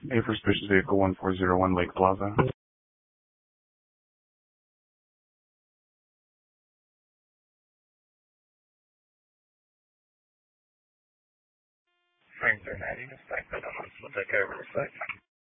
A for suspicious vehicle 1401 Lake Plaza. Frames are 90, just back that up. We'll take over in a sec.